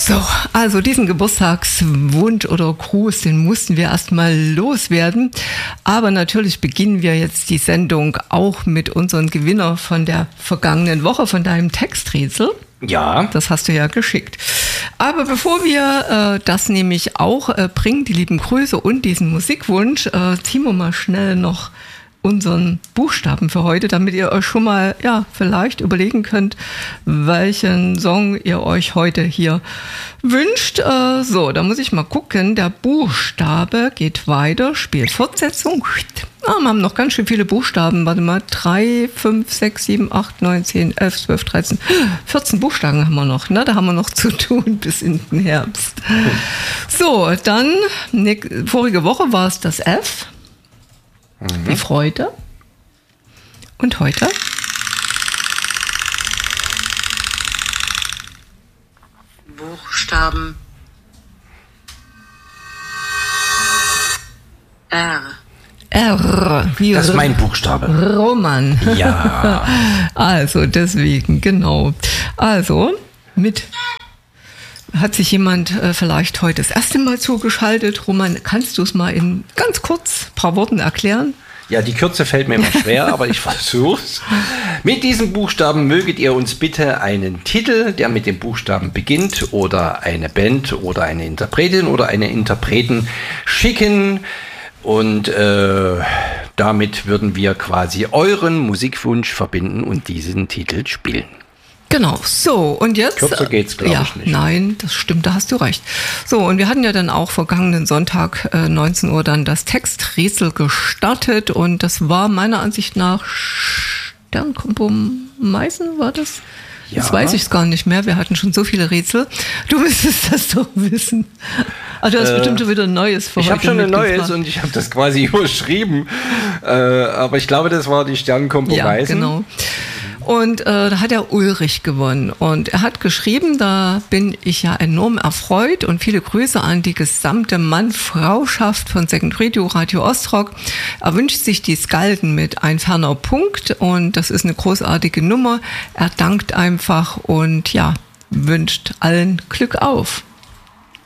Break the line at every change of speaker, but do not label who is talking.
So, also diesen Geburtstagswunsch oder Gruß, den mussten wir erstmal loswerden. Aber natürlich beginnen wir jetzt die Sendung auch mit unserem Gewinner von der vergangenen Woche, von deinem Texträtsel.
Ja.
Das hast du ja geschickt. Aber bevor wir das nämlich auch bringen, die lieben Grüße und diesen Musikwunsch, ziehen wir mal schnell noch unseren Buchstaben für heute, damit ihr euch schon mal vielleicht überlegen könnt, welchen Song ihr euch heute hier wünscht. So, da muss ich mal gucken. Der Buchstabe geht weiter, Spielfortsetzung. Wir haben noch ganz schön viele Buchstaben. Warte mal, 3, 5, 6, 7, 8, 9, 10, 11, 12, 13, 14 Buchstaben haben wir noch. Ne? Da haben wir noch zu tun bis in den Herbst. So, dann, vorige Woche war es das F. Wie Freude. Und heute?
Buchstaben R.
R. Wie
Das ist mein Buchstabe.
Roman.
Ja.
Also deswegen, genau. Also hat sich jemand vielleicht heute das erste Mal zugeschaltet? Roman, kannst du es mal in ganz kurz ein paar Worten erklären?
Ja, die Kürze fällt mir immer schwer, aber ich versuch's. Mit diesem Buchstaben möget ihr uns bitte einen Titel, der mit dem Buchstaben beginnt, oder eine Band oder eine Interpretin oder eine Interpreten schicken. Und damit würden wir quasi euren Musikwunsch verbinden und diesen Titel spielen.
Genau, so und jetzt...
Kürzer geht's, glaube ich, nicht.
Nein, das stimmt, da hast du recht. So, und wir hatten ja dann auch vergangenen Sonntag 19 Uhr dann das Texträtsel gestartet und das war meiner Ansicht nach Sternkombo Meißen, war das? Ja. Jetzt weiß ich es gar nicht mehr, wir hatten schon so viele Rätsel. Du müsstest das doch wissen. Also du hast bestimmt schon wieder ein neues für heute.
Ich habe schon ein neues und ich habe das quasi überschrieben. Aber ich glaube, das war die Sternkombo Meißen.
Ja, genau. Und da hat er Ulrich gewonnen. Und er hat geschrieben, da bin ich ja enorm erfreut und viele Grüße an die gesamte Mann-Frau-Schaft von Second Radio Ostrock. Er wünscht sich die Skalden mit Ein ferner Punkt und das ist eine großartige Nummer. Er dankt einfach und wünscht allen Glück auf.